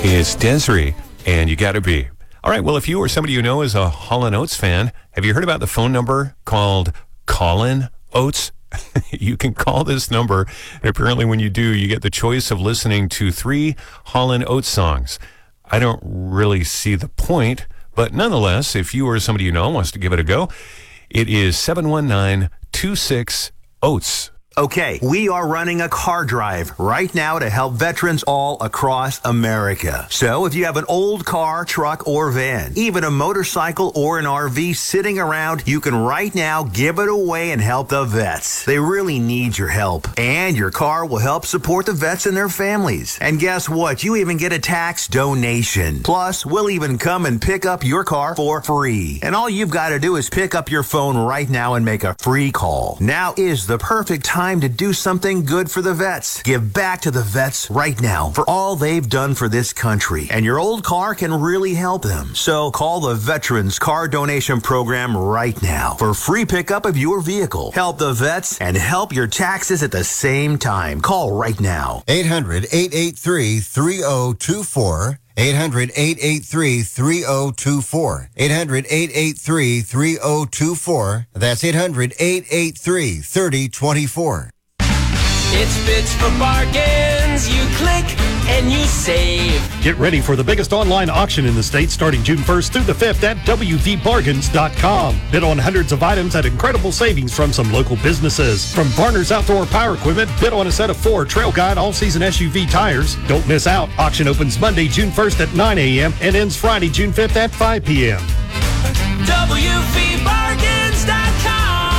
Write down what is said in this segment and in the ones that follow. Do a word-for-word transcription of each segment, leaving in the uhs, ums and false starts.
It's Desiree, and You Gotta Be. All right, well, if you or somebody you know is a Hall and Oates fan, have you heard about the phone number called Callin' Oates? You can call this number, and apparently when you do, you get the choice of listening to three Hall and Oates songs. I don't really see the point, but nonetheless, if you or somebody you know wants to give it a go, it is seven one nine, two six, Oates. Okay, we are running a car drive right now to help veterans all across America. So if you have an old car, truck, or van, even a motorcycle or an R V sitting around, you can right now give it away and help the vets. They really need your help. And your car will help support the vets and their families. And guess what? You even get a tax donation. Plus, we'll even come and pick up your car for free. And all you've got to do is pick up your phone right now and make a free call. Now is the perfect time Time to do something good for the vets. Give back to the vets right now for all they've done for this country. And your old car can really help them. So call the Veterans Car Donation Program right now for free pickup of your vehicle. Help the vets and help your taxes at the same time. Call right now. eight hundred, eight eight three, three oh two four. eight hundred, eight eight three, three oh two four. eight hundred, eight eight three, three oh two four. That's eight hundred, eight eight three, three oh two four. It's Bits for Bargains. You click and you save. Get ready for the biggest online auction in the state starting June first through the fifth at W V bargains dot com. Bid on hundreds of items at incredible savings from some local businesses. From Varner's Outdoor Power Equipment, bid on a set of four Trail Guide all-season S U V tires. Don't miss out. Auction opens Monday, June first at nine a.m. and ends Friday, June fifth at five p.m. W V bargains dot com.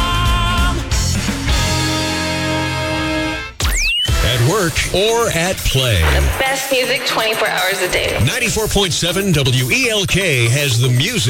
At work or at play. The best music twenty-four hours a day. ninety-four point seven W E L K has the music.